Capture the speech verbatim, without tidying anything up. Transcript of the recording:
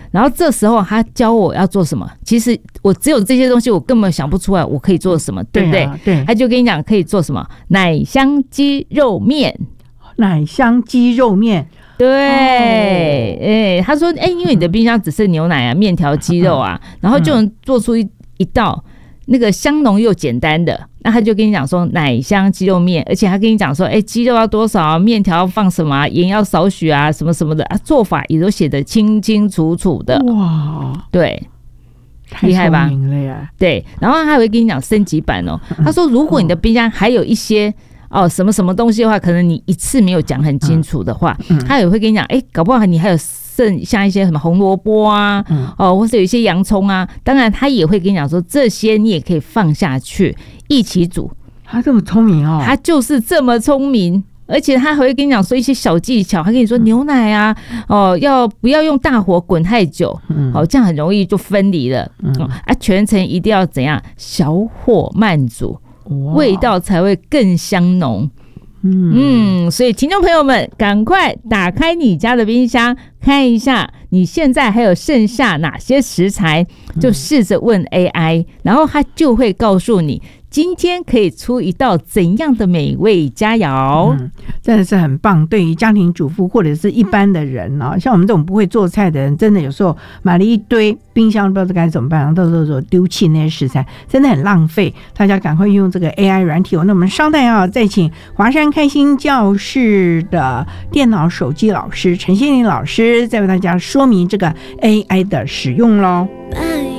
然后这时候他教我要做什么，其实我只有这些东西，我根本想不出来我可以做什么，对不对？ 对啊，对， 他就跟你讲可以做什么，奶香鸡肉面， 奶香鸡肉面。 对，哎、哦欸，他说，哎、欸，因为你的冰箱只剩牛奶啊、面条、鸡肉啊，嗯、然后就能做出一一道那个香浓又简单的。那他就跟你讲说奶香鸡肉面，而且他跟你讲说，哎、欸，鸡肉要多少啊，面条要放什么啊，盐要少许啊，什么什么的啊，做法也都写得清清楚楚的。 哇， 对，厉害吧？ 太聪明了呀！ 对，然后他还会跟你讲升级版哦。他说，如果你的冰箱还有一些哦什么什么东西的话，可能你一次没有讲很清楚的话，嗯、他也会跟你讲，哎、欸，搞不好你还有剩下一些什么红萝卜啊，嗯、哦，或者有一些洋葱啊，当然他也会跟你讲说，这些你也可以放下去一起煮。 他这么聪明哦， 他就是这么聪明。而且他还会跟你讲说一些小技巧，他跟你说牛奶啊，哦，要不要用大火滚太久，嗯，哦，这样很容易就分离了，嗯，哦、啊，全程一定要怎样，小火慢煮，味道才会更香浓。嗯, 嗯，所以听众朋友们，赶快打开你家的冰箱，看一下你现在还有剩下哪些食材，就试着问 A I， 然后它就会告诉你今天可以出一道怎样的美味佳肴。 嗯，真的是很棒。对于家庭主妇或者是一般的人啊，像我们这种不会做菜的人，真的有时候买了一堆冰箱不知道该怎么办，到时候丢弃那些食材，真的很浪费。大家赶快用这个 A I 软体哦。那我们稍待啊，再请华山开心教室的电脑手机老师陈先林老师再为大家说明这个 A I 的使用咯。